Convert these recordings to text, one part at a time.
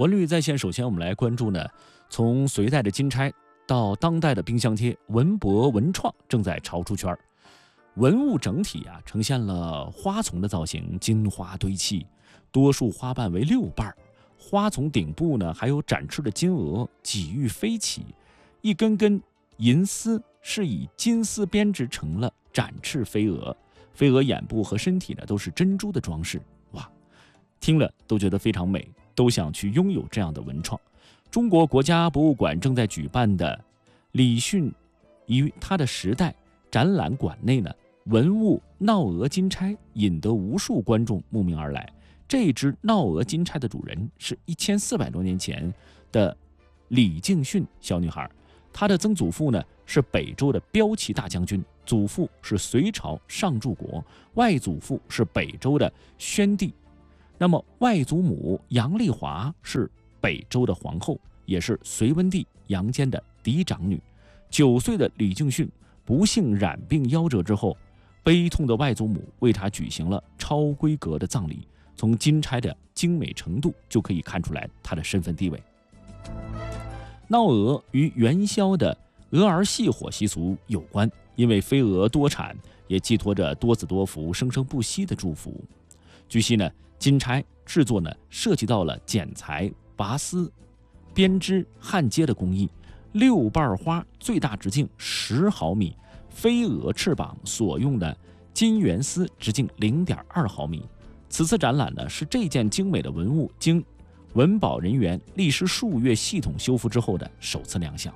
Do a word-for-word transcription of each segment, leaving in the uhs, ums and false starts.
文旅在线，首先我们来关注呢，从隋代的金钗到当代的冰箱贴，文博文创正在潮出圈。文物整体啊呈现了花丛的造型，金花堆砌，多数花瓣为六瓣，花丛顶部呢还有展翅的金鹅，几欲飞起，一根根银丝是以金丝编织成了展翅飞蛾，飞蛾眼部和身体呢都是珍珠的装饰。哇，听了都觉得非常美，都想去拥有这样的文创。中国国家博物馆正在举办的李训于他的时代展览馆内呢，文物闹鹅金钗引得无数观众慕名而来。这只闹鹅金钗的主人是一千四百多年前的李敬训小女孩，她的曾祖父呢是北周的骠骑大将军，祖父是隋朝上柱国，外祖父是北周的宣帝。那么外祖母杨丽华是北周的皇后，也是隋文帝杨坚的嫡长女。九岁的李敬训不幸染病夭折之后，悲痛的外祖母为他举行了超规格的葬礼，从金钗的精美程度就可以看出来他的身份地位。闹鹅与元宵的鹅儿戏火习俗有关，因为飞蛾多产，也寄托着多子多福、生生不息的祝福。据悉呢，金钗制作呢涉及到了剪裁、拔丝、编织、焊接的工艺。六瓣花最大直径十毫米，飞蛾翅膀所用的金圆丝直径 零点二毫米。此次展览呢，是这件精美的文物经文保人员历时数月系统修复之后的首次亮相。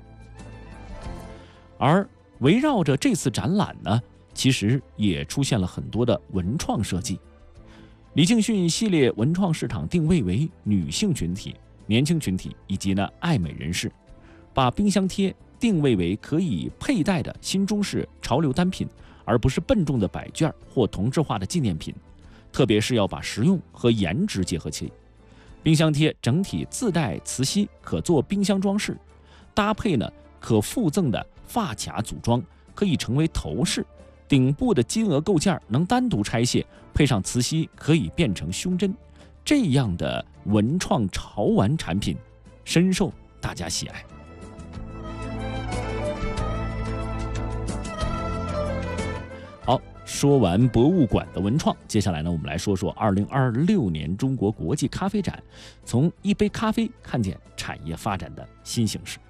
而围绕着这次展览呢，其实也出现了很多的文创设计。李敬训系列文创市场定位为女性群体、年轻群体以及呢爱美人士，把冰箱贴定位为可以佩戴的新中式潮流单品，而不是笨重的摆件或同质化的纪念品，特别是要把实用和颜值结合起来。冰箱贴整体自带磁吸，可做冰箱装饰，搭配呢可附赠的发卡组装，可以成为头饰。顶部的金额构件能单独拆卸，配上磁吸可以变成胸针。这样的文创潮玩产品深受大家喜爱。好，说完博物馆的文创，接下来呢，我们来说说二零二六年中国国际咖啡展，从一杯咖啡看见产业发展的新形势。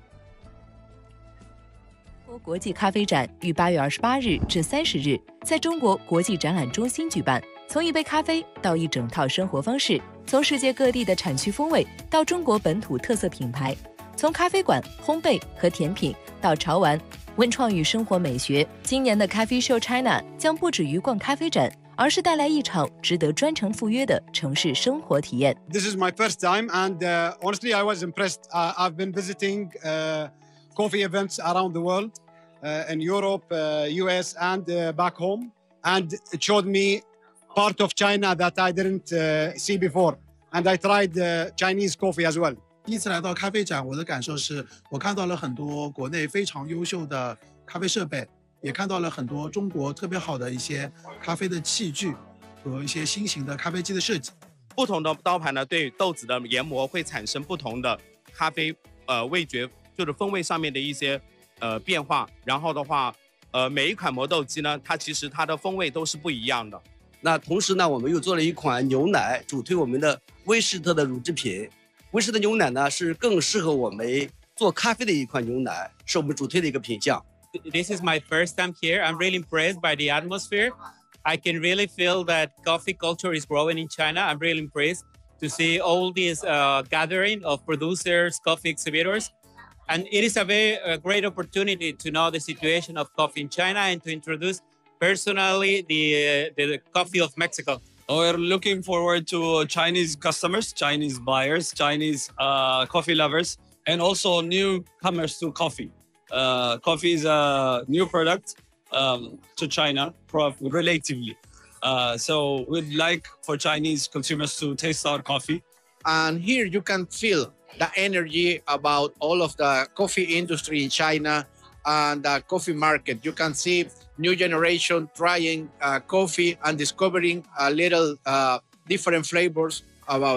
国际咖啡展于八月二十八日至三十日在中国国际展览中心举办。从一杯咖啡到一整套生活方式，从世界各地的产区风味到中国本土特色品牌，从咖啡馆、烘焙和甜品到潮玩、文创与生活美学，今年的 Coffee Show China 将不止于逛咖啡展，而是带来一场值得专程赴约的城市生活体验。 This is my first time and uh, honestly I was impressed. Uh, I've been visiting uh, coffee events around the world, uh, in Europe, uh, U S and uh, back home, and it showed me part of China that I didn't uh, see before, and I tried uh, Chinese coffee as well. 第一次来到咖啡展，我的感受是我看到了很多国内非常优秀的咖啡设备，也看到了很多中国特别好的一些咖啡的器具和一些新型的咖啡机的设计。 不同的刀盘呢，对豆子的研磨会产生不同的咖啡呃味觉，就是风味上面的一些呃变化。然后的话，呃每一款磨豆机呢，它其实它的风味都是不一样的。 那同时呢，我们又做了一款牛奶，主推我们的威士特的乳制品。威士特牛奶呢，是更适合我们做咖啡的一款牛奶，是我们主推的一个品项。 This is my first time here. I'm really impressed by the atmosphere. I can really feel that coffee culture is growing in China. I'm really impressed to see all this uh, gathering of producers, coffee exhibitors. And it is a very uh, great opportunity to know the situation of coffee in China and to introduce personally the, uh, the coffee of Mexico. We're looking forward to Chinese customers, Chinese buyers, Chinese uh, coffee lovers, and also newcomers to coffee. Uh, coffee is a new product um, to China, relatively. Uh, so we'd like for Chinese consumers to taste our coffee. And here you can feel the energy about all of the coffee industry in China and the coffee market. You can see new generation trying uh, coffee and discovering a little uh, different flavors about it.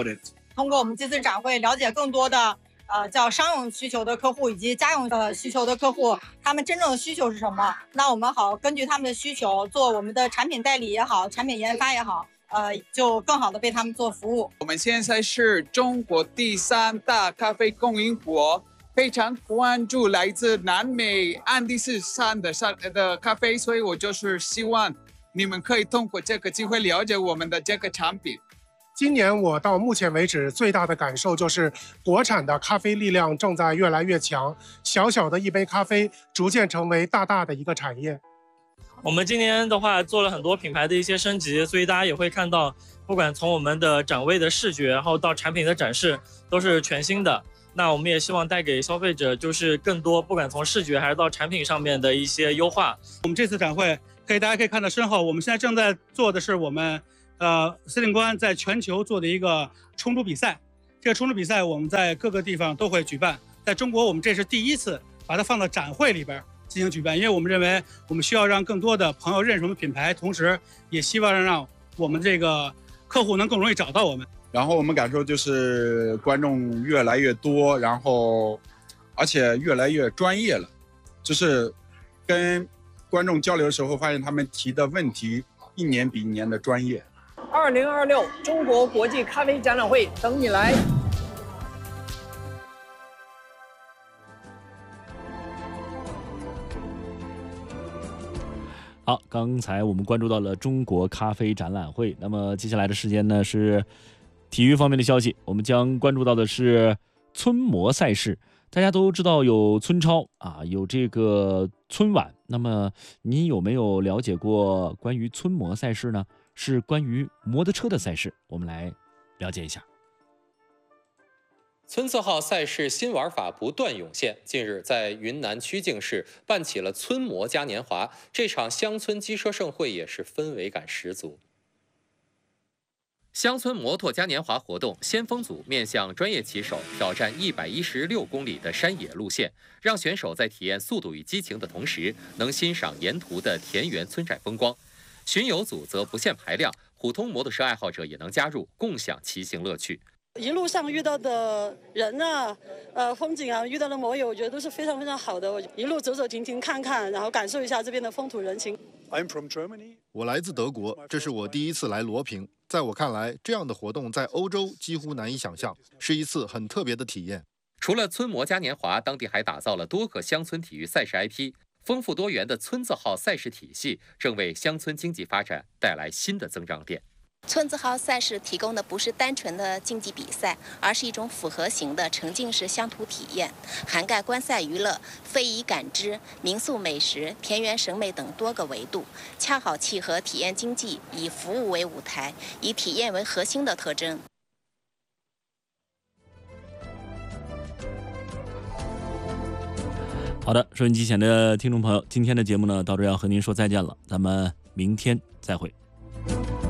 通过我们这次展会了解更多的呃叫商用需求的客户以及家用呃需求的客户，他们真正的需求是什么？那我们好根据他们的需求做我们的产品代理也好，产品研发也好，呃，就更好的为他们做服务。 我们现在是中国第三大咖啡供应国，非常关注来自南美安第斯山的山的咖啡，所以我就是希望你们可以通过这个机会了解我们的这个产品。 今年我到目前为止最大的感受就是，国产的咖啡力量正在越来越强，小小的一杯咖啡逐渐成为大大的一个产业。 我们今年的话做了很多品牌的一些升级，所以大家也会看到，不管从我们的展位的视觉，然后到产品的展示，都是全新的。那我们也希望带给消费者就是更多，不管从视觉还是到产品上面的一些优化。 我们这次展会可以大家可以看到身后，我们现在正在做的是我们呃司令官在全球做的一个冲煮比赛。这个冲煮比赛我们在各个地方都会举办，在中国我们这是第一次把它放到展会里边进行举办，因为我们认为我们需要让更多的朋友认识我们品牌，同时也希望让我们这个客户能更容易找到我们。 然后我们感受就是观众越来越多，然后而且越来越专业了，就是跟观众交流的时候发现他们提的问题一年比一年的专业。 二零二六中国国际咖啡展览会等你来。 好，刚才我们关注到了中国咖啡展览会，那么接下来的时间呢是体育方面的消息，我们将关注到的是村模赛事。大家都知道有村超啊，有这个村晚，那么你有没有了解过关于村模赛事呢？是关于摩托车的赛事，我们来了解一下。 村字号赛事新玩法不断涌现，近日在云南曲靖市办起了村模嘉年华，这场乡村机车盛会也是氛围感十足。乡村摩托嘉年华活动先锋组面向专业骑手挑战一百一十六公里的山野路线，让选手在体验速度与激情的同时，能欣赏沿途的田园村寨风光。巡游组则不限排量，普通摩托车爱好者也能加入，共享骑行乐趣。 一路上遇到的人啊，呃，风景啊，遇到的摩友，我觉得都是非常非常好的。我一路走走停停看看，然后感受一下这边的风土人情。 I'm from Germany. 我来自德国，这是我第一次来罗平。在我看来，这样的活动在欧洲几乎难以想象，是一次很特别的体验。 除了村模嘉年华，当地还打造了多个乡村体育赛事 I P， 丰富多元的村字号赛事体系，正为乡村经济发展带来新的增长点。 村字号赛事提供的不是单纯的竞技比赛，而是一种复合型的沉浸式乡土体验，涵盖观赛娱乐、非遗感知、民宿美食、田园审美等多个维度，恰好契合体验经济以服务为舞台、以体验为核心的特征。 好的，收音机前的听众朋友，今天的节目呢，到这要和您说再见了，咱们明天再会。